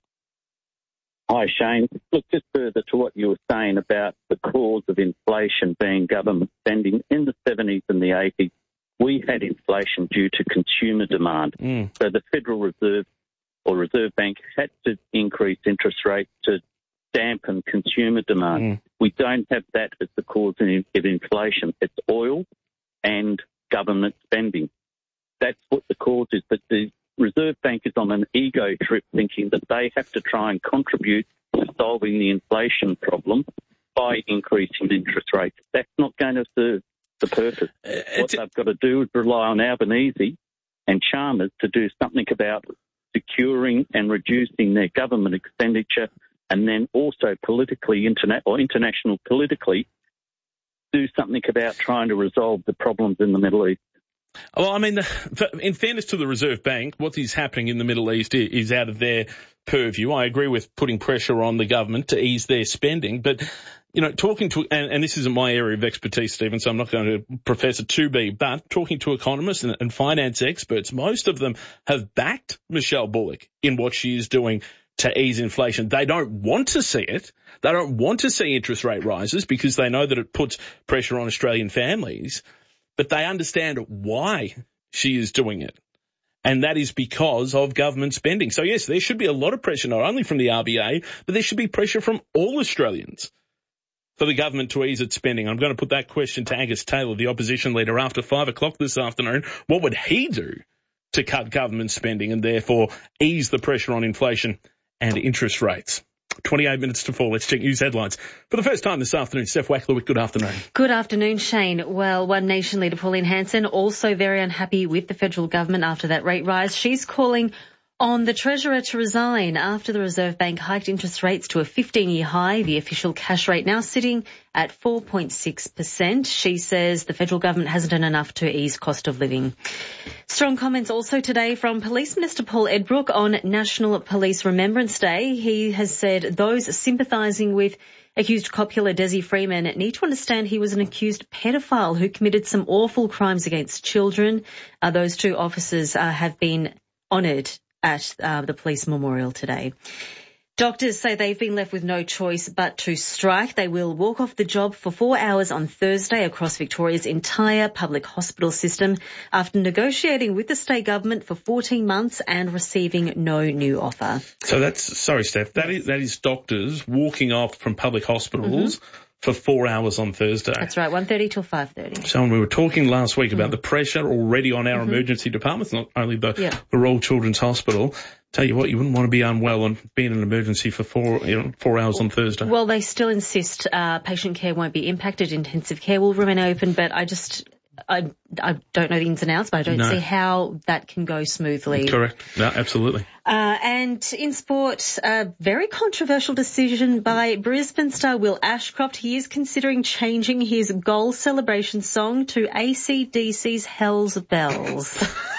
Hi, Shane. Look, just further to what you were saying about the cause of inflation being government spending, in the 70s and the 80s, we had inflation due to consumer demand. So the Federal Reserve or Reserve Bank had to increase interest rates to dampen consumer demand. We don't have that as the cause of inflation. It's oil and government spending. That's what the cause is. But the Reserve Bank is on an ego trip thinking that they have to try and contribute to solving the inflation problem by increasing interest rates. That's not going to serve the purpose. What they've got to do is rely on Albanese and Chalmers to do something about securing and reducing their government expenditure, and then also politically, international politically, do something about trying to resolve the problems in the Middle East. Well, I mean, in fairness to the Reserve Bank, what is happening in the Middle East is out of their purview. I agree with putting pressure on the government to ease their spending, but, talking to, and this isn't my area of expertise, Stephen, so I'm not going to profess it to be, but talking to economists and finance experts, most of them have backed Michelle Bullock in what she is doing to ease inflation. They don't want to see it. They don't want to see interest rate rises because they know that it puts pressure on Australian families. But they understand why she is doing it. And that is because of government spending. So, yes, there should be a lot of pressure, not only from the RBA, but there should be pressure from all Australians for the government to ease its spending. I'm going to put that question to Angus Taylor, the opposition leader, after 5 o'clock this afternoon. What would he do to cut government spending and therefore ease the pressure on inflation and interest rates? 28 minutes to 4. Let's check news headlines. For the first time this afternoon, Steph Wackler, good afternoon. Good afternoon, Shane. Well, One Nation leader Pauline Hanson also very unhappy with the federal government after that rate rise. She's calling on the Treasurer to resign after the Reserve Bank hiked interest rates to a 15-year high, the official cash rate now sitting at 4.6%. She says the federal government hasn't done enough to ease cost of living. Strong comments also today from Police Minister Paul Edbrook on National Police Remembrance Day. He has said those sympathising with accused cop killer Desi Freeman need to understand he was an accused pedophile who committed some awful crimes against children. Those 2 officers have been honoured at the police memorial today. Doctors say they've been left with no choice but to strike. They will walk off the job for 4 hours on Thursday across Victoria's entire public hospital system after negotiating with the state government for 14 months and receiving no new offer. So sorry, Steph, that is doctors walking off from public hospitals for 4 hours on Thursday. That's right, 1:30 till 5:30. So we were talking last week about the pressure already on our emergency departments, not only the Royal Children's Hospital. Tell you what, you wouldn't want to be unwell and be in an emergency for 4 hours on Thursday. Well, they still insist patient care won't be impacted. Intensive care will remain open, but I don't know the ins and outs, but I don't see how that can go smoothly. Correct. No, absolutely. And in sport, a very controversial decision by Brisbane star Will Ashcroft. He is considering changing his goal celebration song to AC/DC's Hell's Bells.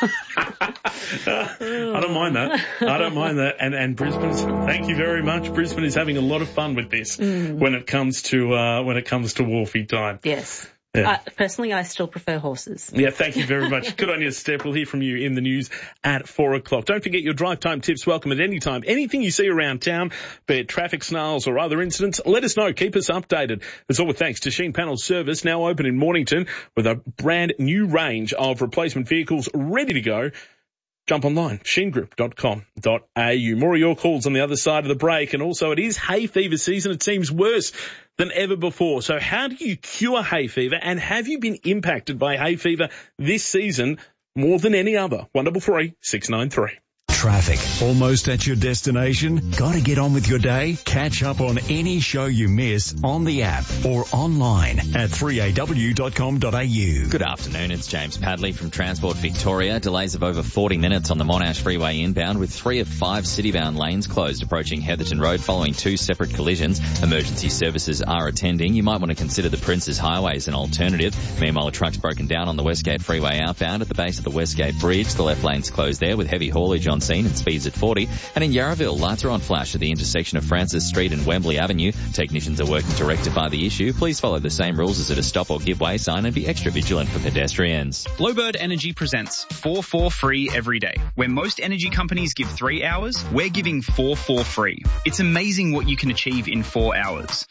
I don't mind that. And Brisbane's, thank you very much. Brisbane is having a lot of fun with this when it comes to Wharfie time. Yes. Yeah. Personally, I still prefer horses. Yeah, thank you very much. Good on you, Steph. We'll hear from you in the news at 4:00. Don't forget your drive time tips welcome at any time. Anything you see around town, be it traffic snarls or other incidents, let us know. Keep us updated. It's all with thanks to Sheen Panel Service, now open in Mornington with a brand new range of replacement vehicles ready to go. Jump online, sheengroup.com.au. More of your calls on the other side of the break. And also, it is hay fever season. It seems worse than ever before. So how do you cure hay fever? And have you been impacted by hay fever this season more than any other? 1333 693. Traffic. Almost at your destination? Got to get on with your day? Catch up on any show you miss on the app or online at 3aw.com.au. Good afternoon, it's James Padley from Transport Victoria. Delays of over 40 minutes on the Monash Freeway inbound with 3 of 5 city-bound lanes closed approaching Heatherton Road following 2 separate collisions. Emergency services are attending. You might want to consider the Princes Highway as an alternative. Meanwhile, a truck's broken down on the Westgate Freeway outbound at the base of the Westgate Bridge. The left lane's closed there with heavy haulage on scene and speeds at 40. And in Yarraville, lights are on flash at the intersection of Francis Street and Wembley Avenue. Technicians are working to rectify the issue. Please follow the same rules as at a stop or give way sign and be extra vigilant for pedestrians. Bluebird Energy presents 4 for free every day. Where most energy companies give 3 hours, we're giving 4 for free. It's amazing what you can achieve in 4 hours.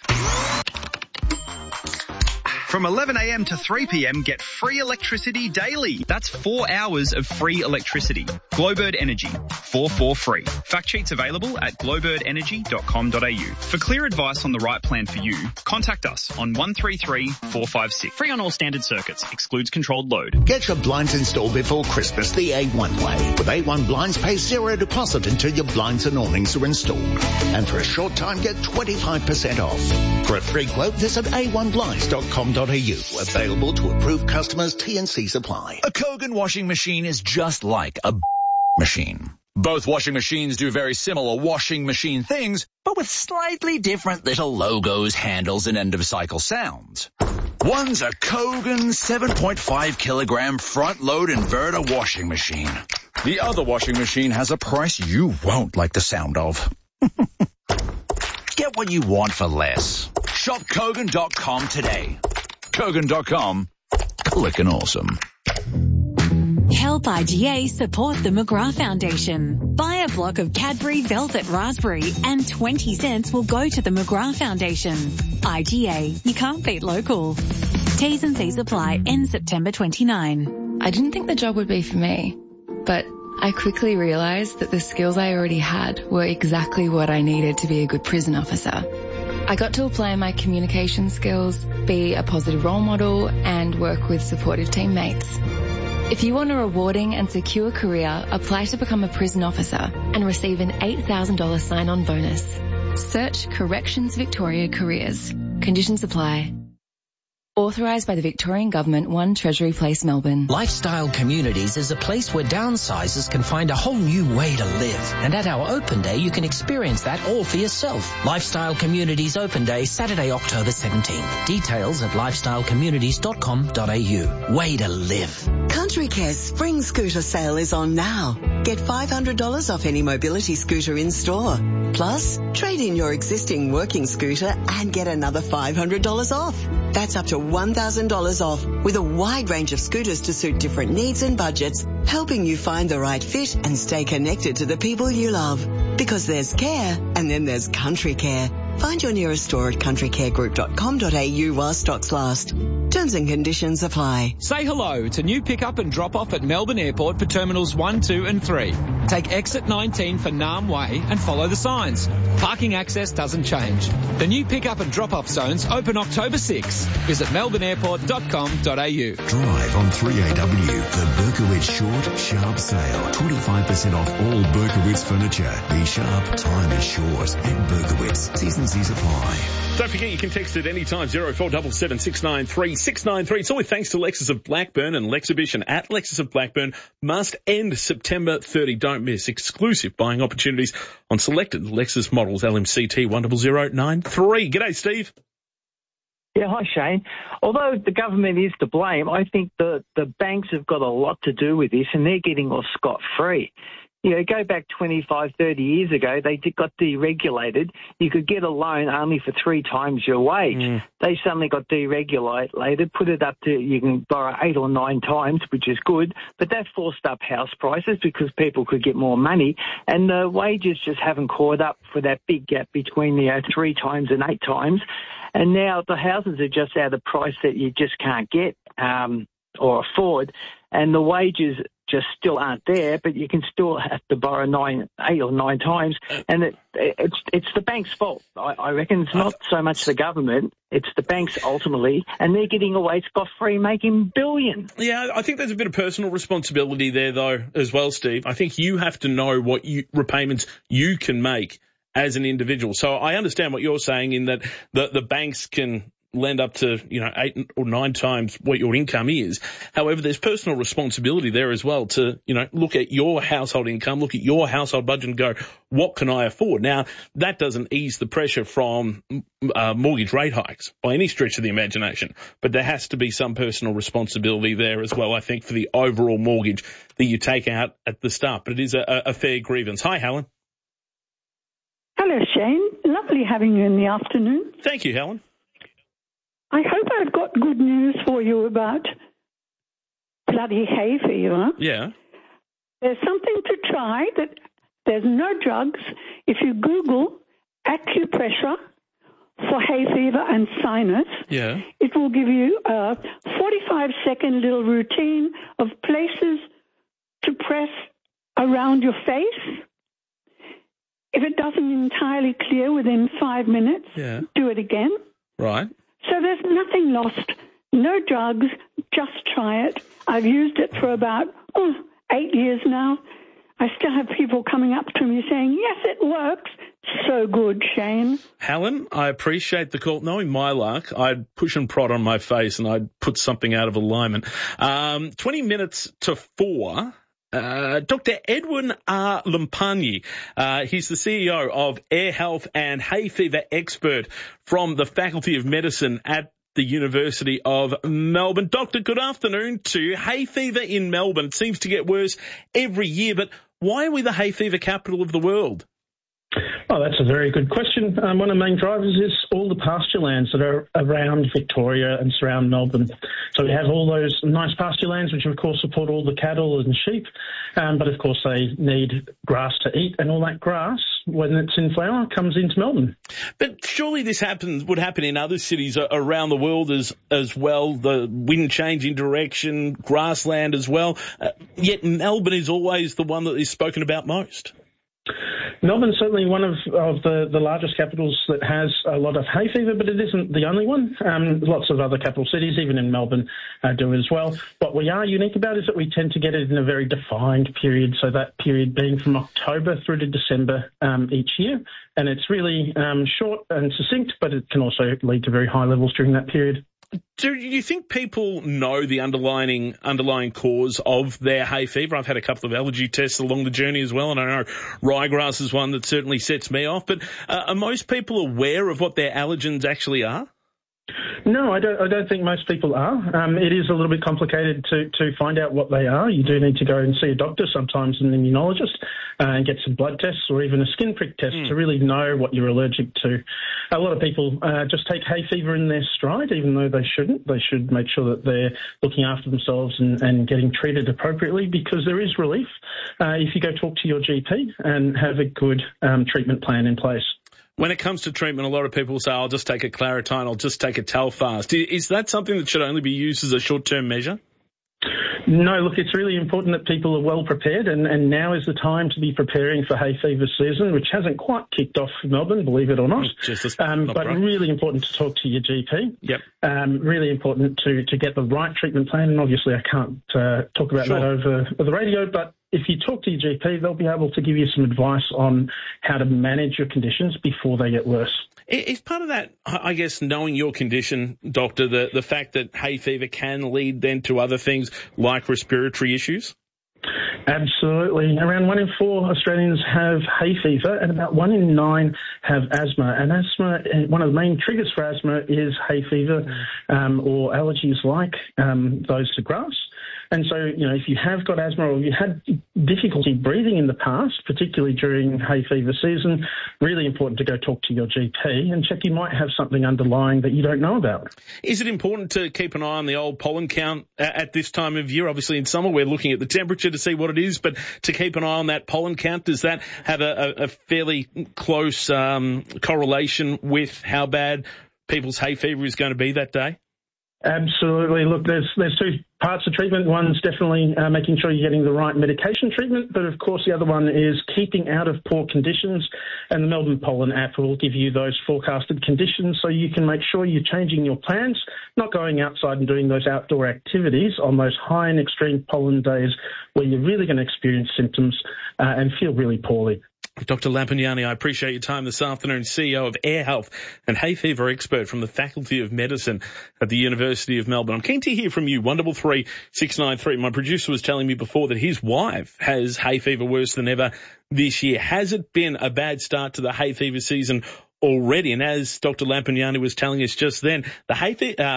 From 11 a.m. to 3 p.m, get free electricity daily. That's 4 hours of free electricity. Glowbird Energy, 4 for free. Fact sheets available at glowbirdenergy.com.au. For clear advice on the right plan for you, contact us on 133 456. Free on all standard circuits. Excludes controlled load. Get your blinds installed before Christmas the A1 way. With A1 Blinds, pay 0 deposit until your blinds and awnings are installed. And for a short time, get 25% off. For a free quote, visit a1blinds.com.au. Available to approved customers, T&C supply. A Kogan washing machine is just like a machine. Both washing machines do very similar washing machine things, but with slightly different little logos, handles, and end-of-cycle sounds. One's a Kogan 7.5 kilogram front-load inverter washing machine. The other washing machine has a price you won't like the sound of. Get what you want for less. Shop Kogan.com today. Kogan.com. Clickin' awesome. Help IGA support the McGrath Foundation. Buy a block of Cadbury Velvet Raspberry and 20 cents will go to the McGrath Foundation. IGA, you can't beat local. T's and C's apply. End September 29. I didn't think the job would be for me, but I quickly realised that the skills I already had were exactly what I needed to be a good prison officer. I got to apply my communication skills, be a positive role model, and work with supportive teammates. If you want a rewarding and secure career, apply to become a prison officer and receive an $8,000 sign-on bonus. Search Corrections Victoria Careers. Conditions apply. Authorised by the Victorian Government, 1 Treasury Place, Melbourne. Lifestyle Communities is a place where downsizers can find a whole new way to live. And at our open day, you can experience that all for yourself. Lifestyle Communities Open Day, Saturday, October 17th. Details at lifestylecommunities.com.au. Way to live. Country Care's spring scooter sale is on now. Get $500 off any mobility scooter in store. Plus, trade in your existing working scooter and get another $500 off. That's up to $1,000 off with a wide range of scooters to suit different needs and budgets, helping you find the right fit and stay connected to the people you love. Because there's care and then there's Country Care. Find your nearest store at countrycaregroup.com.au while stocks last. Terms and conditions apply. Say hello to new pick-up and drop-off at Melbourne Airport for Terminals 1, 2 and 3. Take exit 19 for Nam Way and follow the signs. Parking access doesn't change. The new pick-up and drop-off zones open October 6. Visit melbourneairport.com.au. Drive on 3AW, the Berkowitz Short, Sharp Sale. 25% off all Berkowitz furniture. Be sharp, time is short. At Berkowitz, T's and C's apply. Don't forget you can text at any time 0477 693 693. It's all with thanks to Lexus of Blackburn, and Lexhibition at Lexus of Blackburn must end September 30. Don't miss exclusive buying opportunities on selected Lexus models. LMCT 10093. G'day, Steve. Yeah, hi, Shane. Although the government is to blame, I think the banks have got a lot to do with this, and they're getting off scot-free. You know, go back 25, 30 years ago, they got deregulated. You could get a loan only for 3 times your wage. They suddenly got deregulated, put it up to you can borrow 8 or 9 times, which is good, but that forced up house prices because people could get more money, and the wages just haven't caught up for that big gap between the 3 times and 8 times. And now the houses are just at a price that you just can't get or afford, and the wages just still aren't there, but you can still have to borrow 8 or 9 times, and it's the bank's fault. I reckon it's not so much the government, it's the banks ultimately, and they're getting away scot-free, making billions. Yeah, I think there's a bit of personal responsibility there, though, as well, Steve. I think you have to know what repayments you can make as an individual. So I understand what you're saying in that the banks can lend up to, 8 or 9 times what your income is. However, there's personal responsibility there as well to, look at your household income, look at your household budget and go, what can I afford? Now, that doesn't ease the pressure from mortgage rate hikes by any stretch of the imagination, but there has to be some personal responsibility there as well, I think, for the overall mortgage that you take out at the start. But it is a fair grievance. Hi, Helen. Hello, Shane. Lovely having you in the afternoon. Thank you, Helen. I hope I've got good news for you about bloody hay fever. Yeah. There's something to try that there's no drugs. If you Google acupressure for hay fever and sinus, it will give you a 45-second little routine of places to press around your face. If it doesn't entirely clear within 5 minutes, do it again. Right. So there's nothing lost, no drugs, just try it. I've used it for about 8 years now. I still have people coming up to me saying, yes, it works. So good, Shane. Helen, I appreciate the call. Knowing my luck, I'd push and prod on my face and I'd put something out of alignment. 20 minutes to 4. Dr. Edwin R. Lampanyi, he's the CEO of Air Health and Hay Fever Expert from the Faculty of Medicine at the University of Melbourne. Doctor, good afternoon to you. Hay fever in Melbourne. It seems to get worse every year, but why are we the hay fever capital of the world? Oh, that's a very good question. One of the main drivers is all the pasture lands that are around Victoria and surround Melbourne. So we have all those nice pasture lands, which of course support all the cattle and sheep, but of course they need grass to eat, and all that grass, when it's in flower, comes into Melbourne. But surely this would happen in other cities around the world as well, the wind changing direction, grassland as well, yet Melbourne is always the one that is spoken about most. Melbourne's certainly one of the largest capitals that has a lot of hay fever, but it isn't the only one. Lots of other capital cities, even in Melbourne, do as well. What we are unique about is that we tend to get it in a very defined period, so that period being from October through to December each year. And it's really short and succinct, but it can also lead to very high levels during that period. Do you think people know the underlying cause of their hay fever? I've had a couple of allergy tests along the journey as well, and I know ryegrass is one that certainly sets me off. But are most people aware of what their allergens actually are? No, I don't think most people are. It is a little bit complicated to find out what they are. You do need to go and see a doctor, sometimes an immunologist, and get some blood tests or even a skin prick test to really know what you're allergic to. A lot of people just take hay fever in their stride, even though they shouldn't. They should make sure that they're looking after themselves and getting treated appropriately, because there is relief if you go talk to your GP and have a good treatment plan in place. When it comes to treatment, a lot of people say, I'll just take a Claritine, I'll just take a Telfast. Is that something that should only be used as a short-term measure? No, look, it's really important that people are well prepared, and now is the time to be preparing for hay fever season, which hasn't quite kicked off in Melbourne, believe it or not. But really important to talk to your GP. Yep. Really important to get the right treatment plan, and obviously I can't talk about that over the radio, but if you talk to your GP, they'll be able to give you some advice on how to manage your conditions before they get worse. Is part of that, I guess, knowing your condition, Doctor, the fact that hay fever can lead then to other things like respiratory issues? Absolutely. Around 1 in 4 Australians have hay fever, and about 1 in 9 have asthma. And asthma, one of the main triggers for asthma is hay fever or allergies like those to grass. And so, if you have got asthma or you had difficulty breathing in the past, particularly during hay fever season, really important to go talk to your GP and check you might have something underlying that you don't know about. Is it important to keep an eye on the old pollen count at this time of year? Obviously in summer we're looking at the temperature to see what it is, but to keep an eye on that pollen count, does that have a fairly close correlation with how bad people's hay fever is going to be that day? Absolutely. Look, there's 2 parts of treatment. One's definitely making sure you're getting the right medication treatment, but of course the other one is keeping out of poor conditions, and the Melbourne Pollen app will give you those forecasted conditions so you can make sure you're changing your plans, not going outside and doing those outdoor activities on those high and extreme pollen days where you're really going to experience symptoms and feel really poorly. Dr. Lampagnani, I appreciate your time this afternoon, CEO of Air Health and hay fever expert from the Faculty of Medicine at the University of Melbourne. I'm keen to hear from you, 133 693. My producer was telling me before that his wife has hay fever worse than ever this year. Has it been a bad start to the hay fever season already? And as Dr. Lampagnani was telling us just then, the hay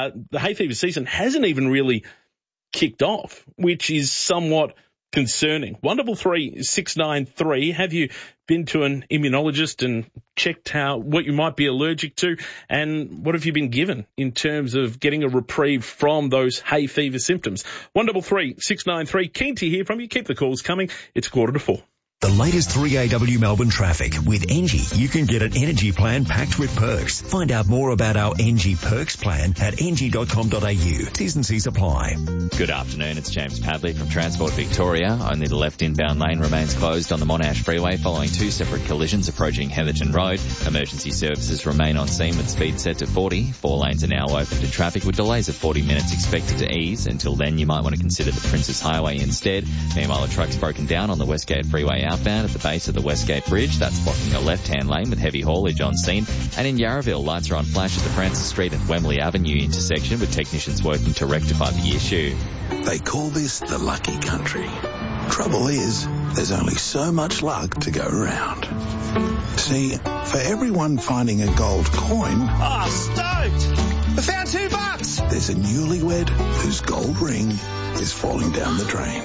fever season hasn't even really kicked off, which is somewhat concerning. 133 693. Have you been to an immunologist and checked what you might be allergic to, and what have you been given in terms of getting a reprieve from those hay fever symptoms? 133 693. Keen to hear from you. Keep the calls coming. It's 3:45. The latest 3AW Melbourne traffic. With Engie, you can get an energy plan packed with perks. Find out more about our Engie Perks plan at engie.com.au. T's and C's apply. Good afternoon, it's James Padley from Transport Victoria. Only the left inbound lane remains closed on the Monash Freeway following 2 separate collisions approaching Heatherton Road. Emergency services remain on scene with speed set to 40. 4 lanes are now open to traffic with delays of 40 minutes expected to ease. Until then, you might want to consider the Princess Highway instead. Meanwhile, a truck's broken down on the Westgate Freeway outbound at the base of the Westgate Bridge. That's blocking a left-hand lane with heavy haulage on scene. And in Yarraville, lights are on flash at the Francis Street and Wembley Avenue intersection with technicians working to rectify the issue. They call this the lucky country. Trouble is, there's only so much luck to go around. See, for everyone finding a gold coin... Oh, stoked! I found $2! There's a newlywed whose gold ring is falling down the drain.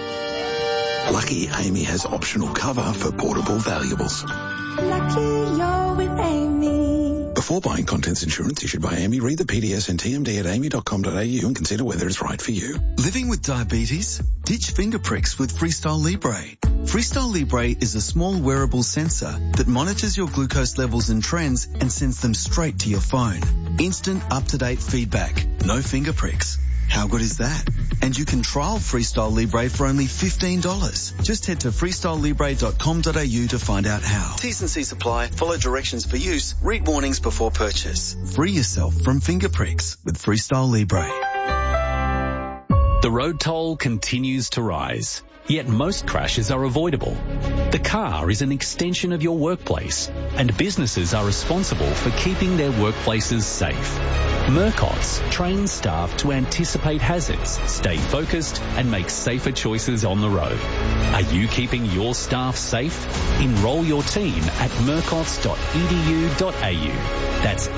Lucky Amy has optional cover for portable valuables. Lucky you're with Amy. Before buying contents insurance issued by Amy, read the PDS and TMD at amy.com.au and consider whether it's right for you. Living with diabetes? Ditch finger pricks with Freestyle Libre. Freestyle Libre is a small wearable sensor that monitors your glucose levels and trends and sends them straight to your phone. Instant, up-to-date feedback. No finger pricks. How good is that? And you can trial Freestyle Libre for only $15. Just head to freestylelibre.com.au to find out how. T's and C's apply. Follow directions for use. Read warnings before purchase. Free yourself from finger pricks with Freestyle Libre. The road toll continues to rise, yet most crashes are avoidable. The car is an extension of your workplace, and businesses are responsible for keeping their workplaces safe. Murcott's trains staff to anticipate hazards, stay focused, and make safer choices on the road. Are you keeping your staff safe? Enroll your team at murcotts.edu.au. That's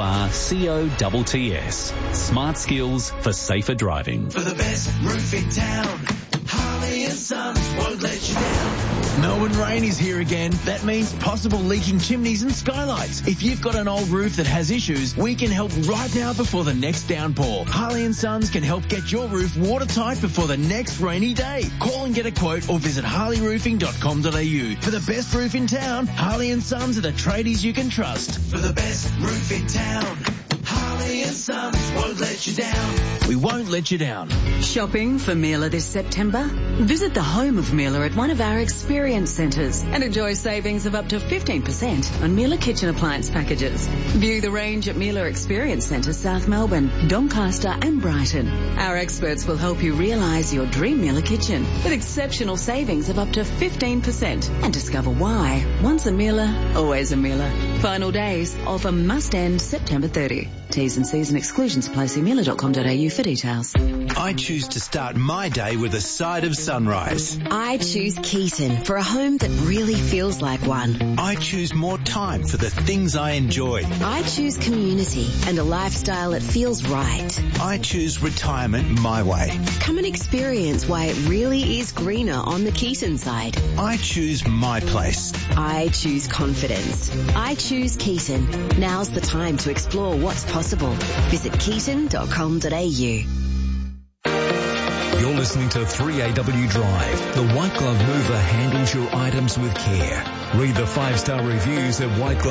MURCOTTS. Smart skills for safer driving. For the best roof in town, Harley and Sons won't let you down. Melbourne rain is here again. That means possible leaking chimneys and skylights. If you've got an old roof that has issues, we can help right now before the next downpour. Harley and Sons can help get your roof watertight before the next rainy day. Call and get a quote or visit harleyroofing.com.au. For the best roof in town, Harley and Sons are the tradies you can trust. For the best roof in town, Harley and Sons won't let you down. We won't let you down. Shopping for Miele this September? Visit the home of Miele at one of our experience centres and enjoy savings of up to 15% on Miele kitchen appliance packages. View the range at Miele Experience Centre, South Melbourne, Doncaster and Brighton. Our experts will help you realise your dream Miele kitchen with exceptional savings of up to 15% and discover why. Once a Miele, always a Miele. Final days. Offer must end September 30. T's and C's and exclusions apply. See Miele.com.au for details. I choose to start my day with a side of sunrise. I choose Keaton for a home that really feels like one. I choose more time for the things I enjoy. I choose community and a lifestyle that feels right. I choose retirement my way. Come and experience why it really is greener on the Keaton side. I choose my place. I choose confidence. I choose Keaton. Now's the time to explore what's possible. Visit keaton.com.au. You're listening to 3AW Drive. The White Glove Mover handles your items with care. Read the 5-star reviews at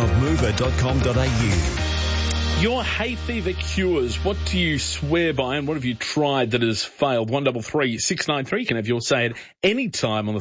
whiteglovemover.com.au. Your hay fever cures. What do you swear by and what have you tried that has failed? 133 693 can have your say at any time on the